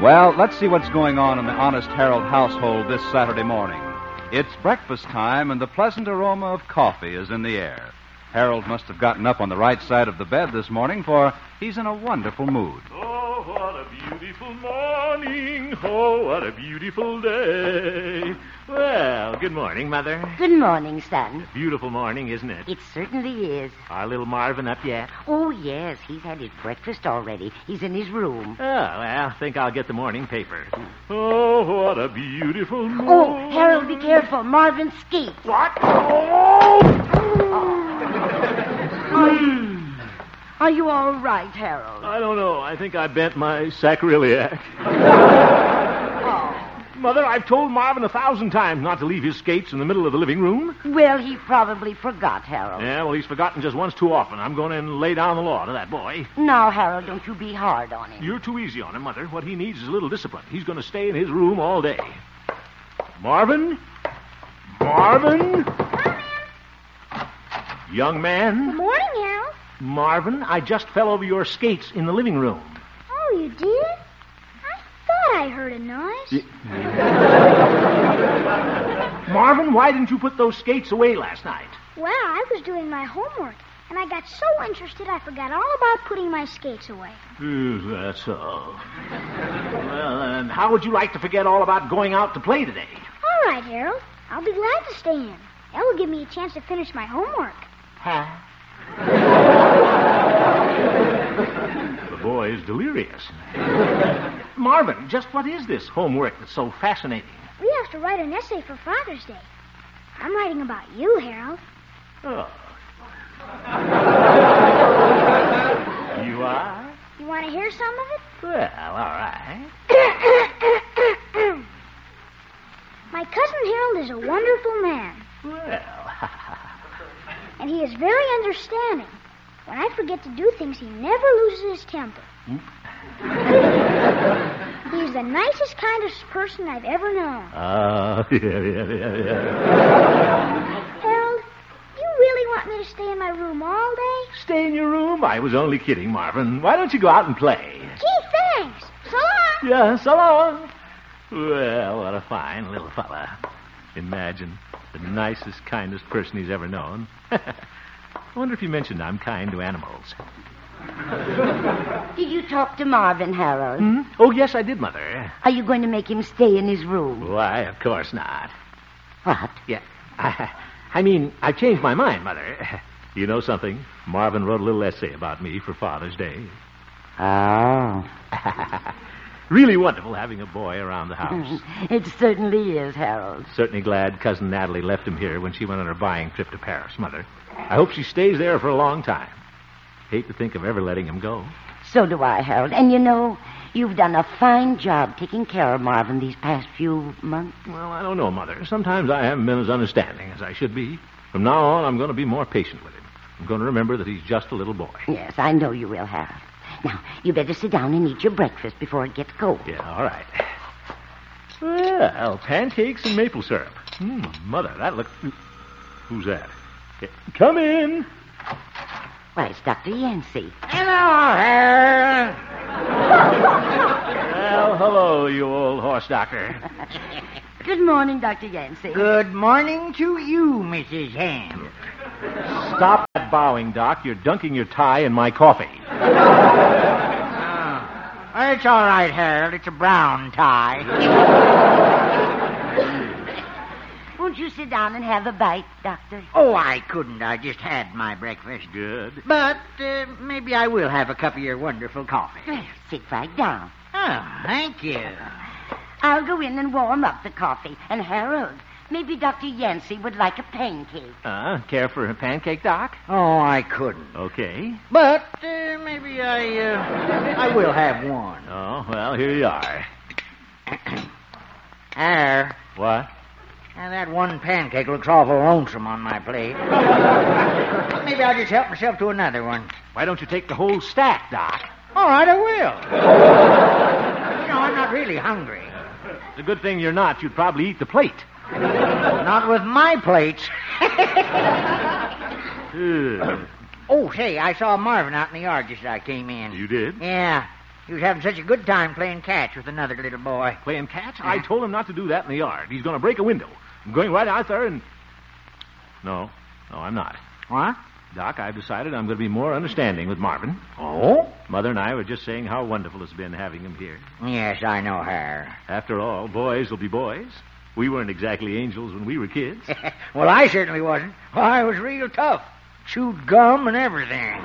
Well, let's see what's going on in the Honest Harold household this Saturday morning. It's breakfast time, and the pleasant aroma of coffee is in the air. Harold must have gotten up on the right side of the bed this morning, for he's in a wonderful mood. Oh, what a beautiful morning. Oh, what a beautiful day. Well, good morning, Mother. Good morning, son. Beautiful morning, isn't it? It certainly is. Our little Marvin up yet? Oh, yes, he's had his breakfast already. He's in his room. Oh, well, I think I'll get the morning paper. Oh, what a beautiful morning. Oh, Harold, be careful. Marvin skates. What? Oh! Are you all right, Harold? I don't know. I think I bent my sacroiliac. Mother, I've told Marvin 1,000 times not to leave his skates in the middle of the living room. Well, he probably forgot, Harold. Yeah, well, he's forgotten just once too often. I'm going to lay down the law to that boy. Now, Harold, don't you be hard on him. You're too easy on him, Mother. What he needs is a little discipline. He's going to stay in his room all day. Marvin? Marvin? Young man? Good morning, Harold. Marvin, I just fell over your skates in the living room. Oh, you did? I thought I heard a noise. Marvin, why didn't you put those skates away last night? Well, I was doing my homework, and I got so interested I forgot all about putting my skates away. Is that so? Well, and how would you like to forget all about going out to play today? All right, Harold. I'll be glad to stay in. That will give me a chance to finish my homework. Huh? The boy is delirious. Marvin, just what is this homework that's so fascinating? We have to write an essay for Father's Day. I'm writing about you, Harold. Oh. You are? You want to hear some of it? Well, all right. My cousin Harold is a wonderful man. Well. And he is very understanding. When I forget to do things, he never loses his temper. He's the nicest, kindest person I've ever known. Oh, yeah. Harold, you really want me to stay in my room all day? Stay in your room? I was only kidding, Marvin. Why don't you go out and play? Gee, thanks. So long. Yeah, so long. Well, what a fine little fella. Imagine, the nicest, kindest person he's ever known. I wonder if he mentioned I'm kind to animals. Did you talk to Marvin, Harold? Oh, yes, I did, Mother. Are you going to make him stay in his room? Why, of course not. What? Yeah, I mean, I've changed my mind, Mother. You know something? Marvin wrote a little essay about me for Father's Day. Oh. Really wonderful having a boy around the house. It certainly is, Harold. Certainly glad Cousin Natalie left him here when she went on her buying trip to Paris, Mother. I hope she stays there for a long time. Hate to think of ever letting him go. So do I, Harold. And you know, you've done a fine job taking care of Marvin these past few months. Well, I don't know, Mother. Sometimes I haven't been as understanding as I should be. From now on, I'm going to be more patient with him. I'm going to remember that he's just a little boy. Yes, I know you will, Harold. Now, you better sit down and eat your breakfast before it gets cold. Yeah, all right. Well, pancakes and maple syrup. Mother, that looks... Who's that? Come in. Why, it's Dr. Yancey. Hello, Harold. Well, hello, you old horse doctor. Good morning, Dr. Yancey. Good morning to you, Mrs. Ham. Stop that bowing, Doc. You're dunking your tie in my coffee. Oh, it's all right, Harold. It's a brown tie. Won't you sit down and have a bite, Doctor? Oh, I couldn't. I just had my breakfast. Good. But maybe I will have a cup of your wonderful coffee. Well, sit right down. Oh, thank you. I'll go in and warm up the coffee. And Harold, maybe Dr. Yancey would like a pancake. Care for a pancake, Doc? Oh, I couldn't. Okay. But maybe I will have one. Oh, well, here you are. There. What? Now, that one pancake looks awful lonesome on my plate. Maybe I'll just help myself to another one. Why don't you take the whole stack, Doc? All right, I will. I'm not really hungry. It's a good thing you're not. You'd probably eat the plate. Not with my plates. Oh, say, I saw Marvin out in the yard just as I came in. You did? Yeah. He was having such a good time playing catch with another little boy. Playing catch? I told him not to do that in the yard. He's going to break a window. I'm going right out there and... No, I'm not. What? Doc, I've decided I'm going to be more understanding with Marvin. Oh? Mother and I were just saying how wonderful it's been having him here. Yes, I know her. After all, boys will be boys. We weren't exactly angels when we were kids. Well, I certainly wasn't. I was real tough. Chewed gum and everything.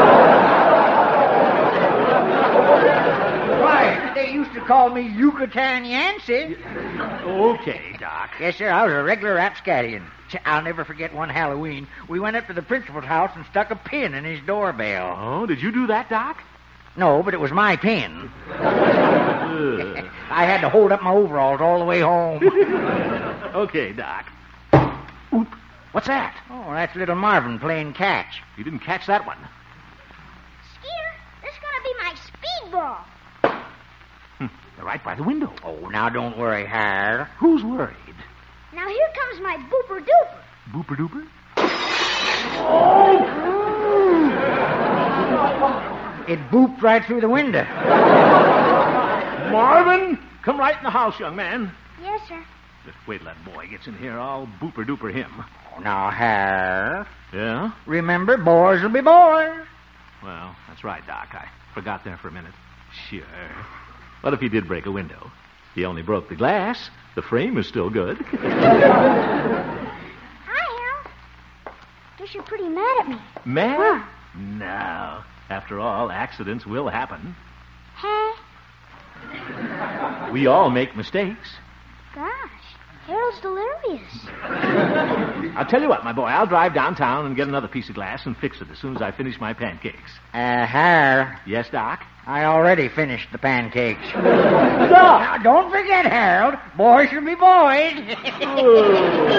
Why, they used to call me Yucatan Yancey. Okay, Doc. Yes, sir, I was a regular rapscallion. I'll never forget one Halloween. We went up to the principal's house and stuck a pin in his doorbell. Oh, did you do that, Doc? No, but it was my pin. I had to hold up my overalls all the way home. Okay, Doc. Oop. What's that? Oh, that's little Marvin playing catch. You didn't catch that one. Skeeter, this is going to be my speedball. They're right by the window. Oh, now don't worry, Harold. Who's worried? Now here comes my booper duper. Booper duper? It booped right through the window. Marvin, come right in the house, young man. Yes, sir. Just wait till that boy gets in here. I'll booper duper him. Oh, now, Harold. Yeah? Remember, boys will be boys. Well, that's right, Doc. I forgot there for a minute. Sure. What if he did break a window? He only broke the glass. The frame is still good. Hi, Harold. Guess you're pretty mad at me. Mad? No. After all, accidents will happen. Huh? We all make mistakes. Gosh, Harold's delirious. I'll tell you what, my boy. I'll drive downtown and get another piece of glass and fix it as soon as I finish my pancakes. Harold, Yes, Doc? I already finished the pancakes. Now, don't forget, Harold. Boys should be boys.